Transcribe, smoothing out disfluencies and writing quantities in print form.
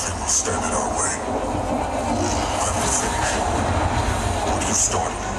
Nothing will stand in our way. I will finish what you started.